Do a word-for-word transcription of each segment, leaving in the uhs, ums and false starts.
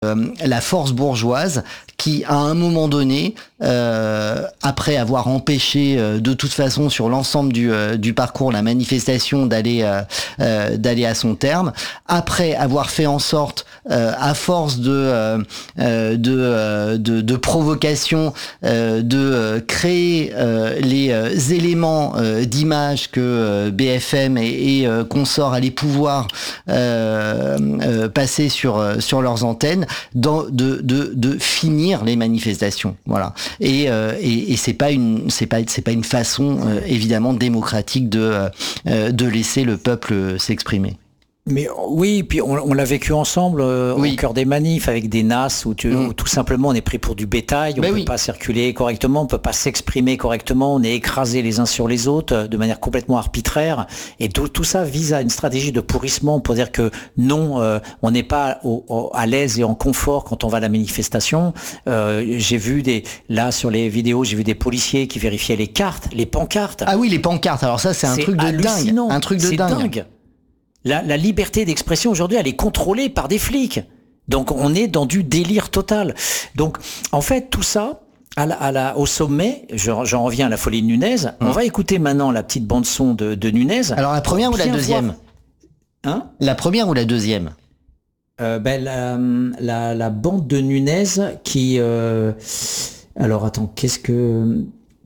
euh, la force bourgeoise qui, à un moment donné, euh, après avoir empêché euh, de toute façon sur l'ensemble du, euh, du parcours la manifestation d'aller euh, euh, d'aller à son terme, après avoir fait en sorte, euh, à force de euh, euh, de, euh, de de provocation, euh, de euh, créer euh, les euh, éléments euh, d'image que euh, B F M et, et euh, consorts allaient pouvoir euh, euh, passer sur euh, sur leurs antennes, dans, de de de finir les manifestations, voilà. Et euh, et, et c'est pas une c'est pas c'est pas une façon euh, évidemment démocratique de euh, de laisser le peuple s'exprimer. Mais oui, puis on, on l'a vécu ensemble euh, oui. au cœur des manifs avec des N A S où, tu, mmh. où tout simplement on est pris pour du bétail, on ne peut oui. pas circuler correctement, on ne peut pas s'exprimer correctement, on est écrasés les uns sur les autres de manière complètement arbitraire. Et tout, tout ça vise à une stratégie de pourrissement pour dire que non, euh, on n'est pas au, au, à l'aise et en confort quand on va à la manifestation. Euh, j'ai vu des là sur les vidéos, j'ai vu des policiers qui vérifiaient les cartes, les pancartes. Ah oui, les pancartes. Alors ça, c'est un truc de hallucinant. dingue, un truc de c'est dingue. dingue. La, la liberté d'expression aujourd'hui, elle est contrôlée par des flics. Donc on est dans du délire total. Donc en fait, tout ça, à la, à la, au sommet, j'en je, reviens à la folie de Nunez, mmh. on va écouter maintenant la petite bande-son de, de Nunez. Alors la première ou la deuxième voir... Hein La première ou la deuxième euh, ben, la, la, la bande de Nunez qui... Euh... Alors attends, qu'est-ce que...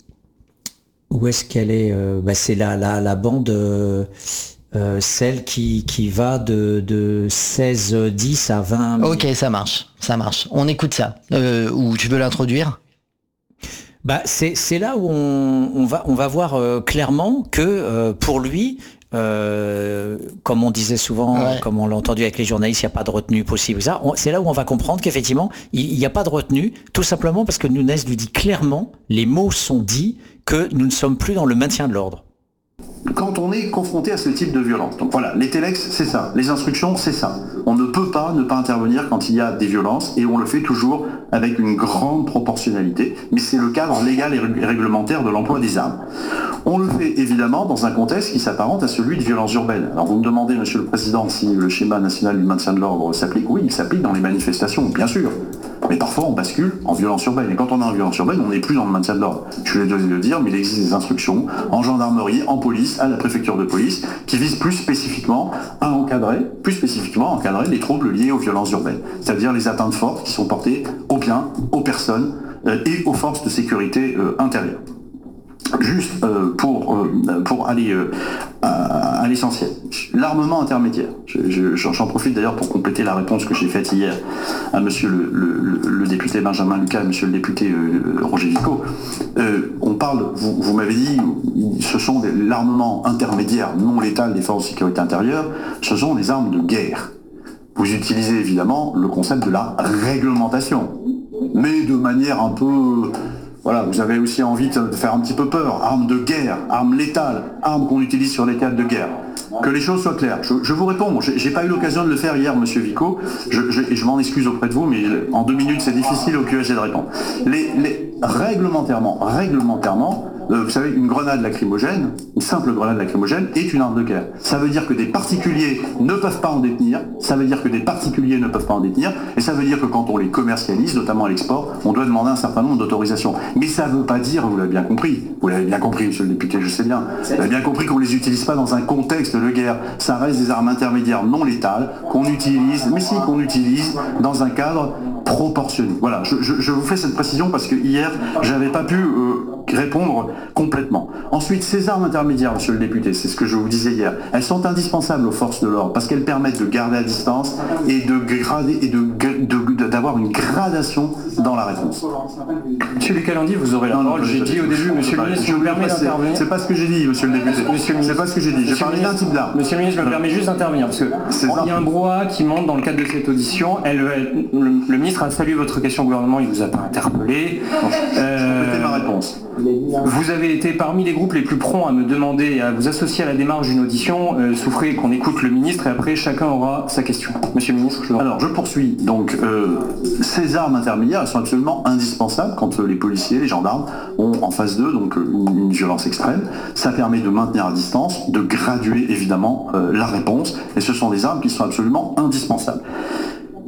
Où est-ce qu'elle est, euh... ben, c'est la, la, la bande... Euh... Euh, celle qui, qui va de, de seize dix à vingt. Ok, ça marche, ça marche. On écoute ça. Euh, ou tu veux l'introduire ? Bah, c'est, c'est là où on, on, va, on va voir euh, clairement que euh, pour lui, euh, comme on disait souvent, ouais. comme on l'a entendu avec les journalistes, il n'y a pas de retenue possible. Ça, on, c'est là où on va comprendre qu'effectivement, il n'y a pas de retenue, tout simplement parce que Nunez lui dit clairement, les mots sont dits, que nous ne sommes plus dans le maintien de l'ordre. Quand on est confronté à ce type de violence. Donc voilà, les télex, c'est ça. Les instructions, c'est ça. On ne peut pas ne pas intervenir quand il y a des violences et on le fait toujours avec une grande proportionnalité. Mais c'est le cadre légal et réglementaire de l'emploi des armes. On le fait évidemment dans un contexte qui s'apparente à celui de violence urbaine. Alors vous me demandez, Monsieur le Président, si le schéma national du maintien de l'ordre s'applique. Oui, il s'applique dans les manifestations, bien sûr. Mais parfois on bascule en violence urbaine. Et quand on est en violence urbaine, on n'est plus dans le maintien de l'ordre. Je suis désolé de le dire, mais il existe des instructions en gendarmerie, en police, à la préfecture de police, qui visent plus spécifiquement à encadrer, plus spécifiquement à encadrer les troubles liés aux violences urbaines. C'est-à-dire les atteintes fortes qui sont portées aux biens, aux personnes euh, et aux forces de sécurité euh, intérieure. Juste euh, pour, euh, pour aller euh, à, à l'essentiel. L'armement intermédiaire. Je, je, j'en profite d'ailleurs pour compléter la réponse que j'ai faite hier à monsieur le, le, le député Benjamin Lucas et monsieur le député euh, Roger Vico. Euh, on parle, vous, vous m'avez dit, ce sont des, l'armement intermédiaire non létal des forces de sécurité intérieure, ce sont des armes de guerre. Vous utilisez évidemment le concept de la réglementation, mais de manière un peu... Voilà, vous avez aussi envie de faire un petit peu peur. Armes de guerre, armes létales, armes qu'on utilise sur les théâtres de guerre. Que les choses soient claires. Je, je vous réponds, j'ai, j'ai pas eu l'occasion de le faire hier, monsieur Vico, je, je, et je m'en excuse auprès de vous, mais en deux minutes c'est difficile au Q S G de répondre. Les, les, réglementairement, réglementairement, euh, vous savez, une grenade lacrymogène, une simple grenade lacrymogène est une arme de guerre. Ça veut dire que des particuliers ne peuvent pas en détenir, ça veut dire que des particuliers ne peuvent pas en détenir, et ça veut dire que quand on les commercialise, notamment à l'export, on doit demander un certain nombre d'autorisations. Mais ça ne veut pas dire, vous l'avez bien compris, vous l'avez bien compris, monsieur le député, je sais bien, vous avez bien compris qu'on ne les utilise pas dans un contexte de guerre. Ça reste des armes intermédiaires non létales qu'on utilise, mais si qu'on utilise dans un cadre proportionné. Voilà, je, je, je vous fais cette précision parce que hier, j'avais pas pu euh, répondre complètement. Ensuite, ces armes intermédiaires, monsieur le député, c'est ce que je vous disais hier, elles sont indispensables aux forces de l'ordre parce qu'elles permettent de garder à distance et de grader et de, de, de d'avoir une gradation dans la réponse. Monsieur Lucas-Landy, vous aurez la parole. J'ai dit au début, monsieur le ministre, je me permets d'intervenir. C'est pas ce que j'ai dit, monsieur le député. Monsieur le c'est pas ce que j'ai dit. J'ai parlé d'un type d'arme. Monsieur le ministre, je me permets juste d'intervenir parce que il y a un brouhaha qui monte dans le cadre de cette audition. Elle, elle, le, le ministre a salué votre question au gouvernement, il vous a pas interpellé. Euh, Complétez ma réponse. Vous avez été parmi les groupes les plus prompts à me demander, à vous associer à la démarche d'une audition. Euh, souffrez qu'on écoute le ministre et après chacun aura sa question. Monsieur le ministre, je vous en... Alors je poursuis. Donc euh, ces armes intermédiaires, elles sont absolument indispensables quand euh, les policiers, les gendarmes ont en face d'eux donc une, une violence extrême. Ça permet de maintenir à distance, de graduer évidemment euh, la réponse. Et ce sont des armes qui sont absolument indispensables.